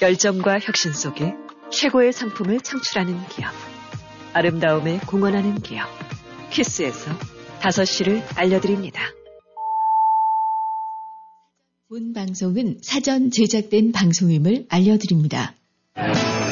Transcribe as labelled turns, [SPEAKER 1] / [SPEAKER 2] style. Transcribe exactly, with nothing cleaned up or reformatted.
[SPEAKER 1] 열정과 혁신 속에 최고의 상품을 창출하는 기업. 아름다움에 공헌하는 기업. 키스에서 다섯 시를 알려드립니다.
[SPEAKER 2] 본 방송은 사전 제작된 방송임을 알려드립니다.